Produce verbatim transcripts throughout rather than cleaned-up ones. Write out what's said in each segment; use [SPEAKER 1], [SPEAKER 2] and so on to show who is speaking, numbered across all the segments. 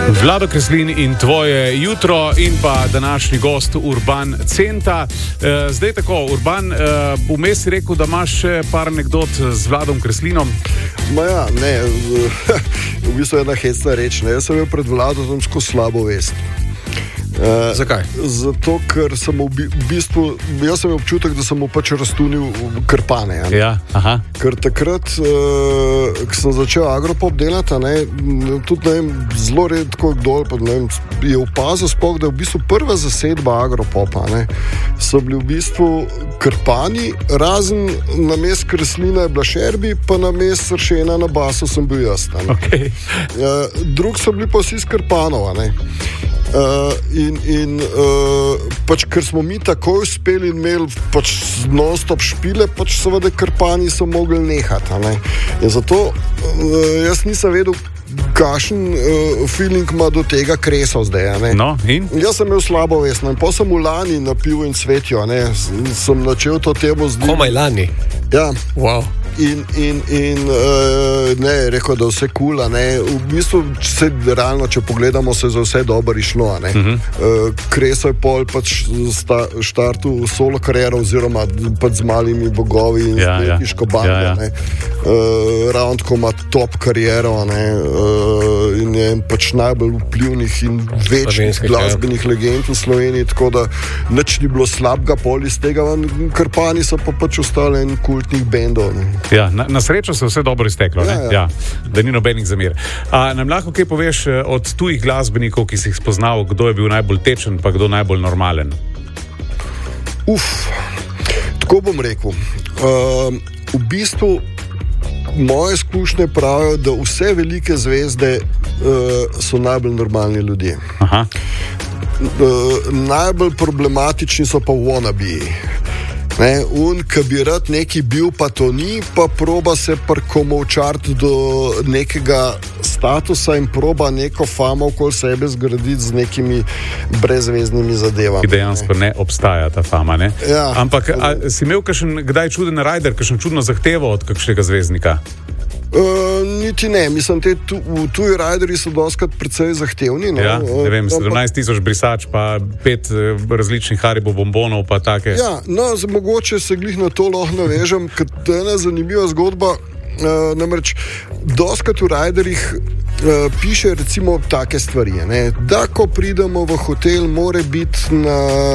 [SPEAKER 1] Vlado Kreslin in tvoje jutro in pa današnji gost Urban Centa. E, zdaj tako, Urban, e, vmes si rekel, da imaš še par anekdot z Vladom Kreslinom.
[SPEAKER 2] Ma ja, ne, v bistvu je ena hecna reč, ne, jaz sem imel pred Vlado tako slabo vest. Uh,
[SPEAKER 1] Zakaj?
[SPEAKER 2] Zato, ker sem v bistvu, jaz sem imel občutek, da sem mu pač raztunil krpane.
[SPEAKER 1] Ja, aha.
[SPEAKER 2] Ker takrat, uh, ko sem začel Agropop delati, ne, tudi ne vem, zelo redko kdo pa, ne vem, je opazil sploh, da je v bistvu prva zasedba Agropopa, ne, so bili v bistvu krpani, razen na mest Kreslina je bila Šerbi, pa na mest Sršena na basu sem bil jaz.
[SPEAKER 1] Okay.
[SPEAKER 2] Uh, drug so bili pa vsi iz Krpanova, ne. Uh, in, in uh, pač, ker smo mi takoj uspeli in imeli pač non-stop špile, pač seveda Krpani so mogli nehati. Ne? In zato uh, jaz nisem vedel, kakšen uh, feeling ima do tega Kresov zdaj.
[SPEAKER 1] No, in?
[SPEAKER 2] Jaz sem imel slabo vest, in potem sem v lani na pivu in cvetjo, ne? Sem načel to temo z njim.
[SPEAKER 3] Komaj lani?
[SPEAKER 2] Ja.
[SPEAKER 3] Wow.
[SPEAKER 2] In, in, in uh, ne, rekel, da vse kula, ne, v bistvu, se, realno, če pogledamo, se za vse dobro išlo, ne. Uh-huh. Uh, Kreso je pol pač sta, štartu solo kariero, oziroma pač z malimi bogovi in
[SPEAKER 1] ja,
[SPEAKER 2] z nektiško ja. bando, ja, ja. ne. Uh, ravno tako ima top kariero, ne, uh, in je pač najbolj vplivnih in večnih glasbenih ja. legend v Sloveniji, tako da nič ni bilo slabega pol iz tega, Krpani so pa pač ostali en kultnih bendov, ne.
[SPEAKER 1] Ja, na, na srečo se vse dobro izteklo,
[SPEAKER 2] ja, ja.
[SPEAKER 1] Ja, da ni nobenih zamer. A nam lahko kaj poveš od tujih glasbenikov, ki si jih spoznal, kdo je bil najbolj tečen, pa kdo najbolj normalen?
[SPEAKER 2] Uf, tako bom rekel. Uh, v bistvu moje izkušnje pravijo, da vse velike zvezde uh, so najbolj normalni ljudje.
[SPEAKER 1] Aha.
[SPEAKER 2] Uh, najbolj problematični so pa wannabe. Ne, un, ki bi rad neki bil, pa to ni, pa proba se prkomovčati do nekega statusa in proba neko famo okoli sebe zgraditi z nekimi brezveznimi zadevami.
[SPEAKER 1] Ki dejansko ne, ne obstaja ta fama, ne?
[SPEAKER 2] Ja.
[SPEAKER 1] Ampak a, si imel kakšen, kdaj čuden rider, kakšen čudno zahtevo od kakšnega zvezdnika?
[SPEAKER 2] Uh, niti ne, mislim, te tu, tuji rideri so doskrat precej zahtevni. No?
[SPEAKER 1] Ja, ne vem, sedemnajst tisoč brisač, pa pet različnih Haribo bombonov, pa take.
[SPEAKER 2] Ja, no, mogoče se glih na to lahko navežem, ker to je ena zanimiva zgodba. Uh, namreč, doskrat v riderih uh, piše recimo take stvari, ne? Da ko pridemo v hotel, mora biti na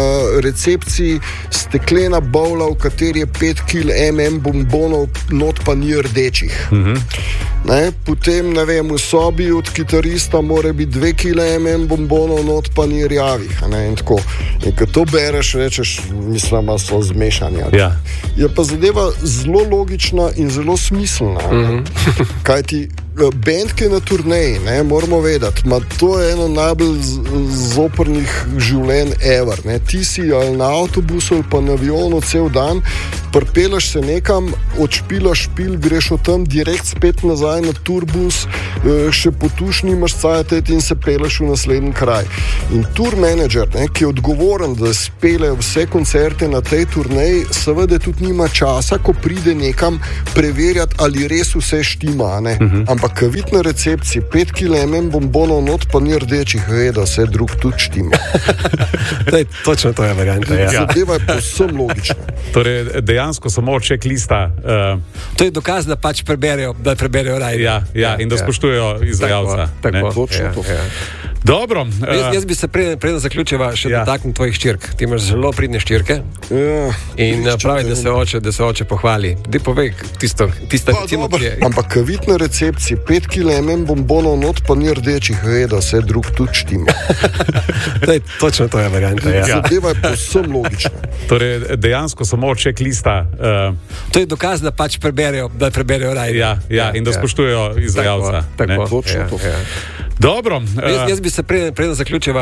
[SPEAKER 2] recepciji steklena bovla, v kateri je pet kilogramov bombonov, not pa ni rdečih. Uh-huh. Ne? Potem, ne vem, v sobi od kitarista mora biti dve kilogrami bombonov, not pa ni rjavih. Ne? In tako. In ko to bereš, rečeš, mislim, da so zmešani.
[SPEAKER 1] Ja.
[SPEAKER 2] Je pa zadeva zelo logična in zelo smiselna. Mm-hmm. Kaj ti band, ki je na turneji, ne, moramo vedeti, ma to je eno najbolj zoprnih življenj ever. Ne. Ti si ali na avtobusu ali pa na avionu cel dan, pripeleš se nekam, odšpilaš špil, greš od tam direkt spet nazaj na turbus, še potušni imaš cajtet in se peleš v naslednji kraj. In tour manager, ne, ki je odgovoren, da spele vse koncerte na tej turneji, seveda tudi nima časa, ko pride nekam preverjati, ali res vse štima, ne. Uh-huh. Ampak ko vidi na recepciji pet kilogramov bombonov, not pa ni rdečih, ve, da vse drug tudi štima.
[SPEAKER 3] Daj, točno to je varianta. Ja.
[SPEAKER 2] Zadeva je povsem logična.
[SPEAKER 1] Torej, dejansko samo checklista. Uh,
[SPEAKER 3] to je dokaz, da pač preberejo, da preberejo rider.
[SPEAKER 1] Ja, ja, in da spoštujejo izvajalca.
[SPEAKER 3] Tako, tako.
[SPEAKER 2] Točno
[SPEAKER 3] ja,
[SPEAKER 2] to.
[SPEAKER 3] Ja.
[SPEAKER 1] Dobro. Uh,
[SPEAKER 3] jaz, jaz bi se preden, preden zaključiva še
[SPEAKER 1] ja.
[SPEAKER 3] dotaknil tvojih ščirk. Ti imaš zelo pridne ščirke.
[SPEAKER 2] Ja.
[SPEAKER 3] In pravi, da se oče, da se oče pohvali. Dej povej tisto, tista recimo, ki je...
[SPEAKER 2] Ampak ko vidi na recepciji pet kilogramov bombonov, not pa ni rdečih, ve, da vse drug tudi štima.
[SPEAKER 3] Daj, točno to je varianta. Ja.
[SPEAKER 2] Zadeva je povsem logična.
[SPEAKER 1] Torej, dejansko samo checklista. Uh,
[SPEAKER 3] to je dokaz, da pač preberejo, da preberejo rider.
[SPEAKER 1] Ja, ja, in da ja. spoštujejo izvajalca.
[SPEAKER 3] Tako, tako.
[SPEAKER 2] Točno
[SPEAKER 3] Ja,
[SPEAKER 2] to.
[SPEAKER 3] ja.
[SPEAKER 1] Dobro. Uh,
[SPEAKER 3] jaz, jaz bi se preden, preden zaključiva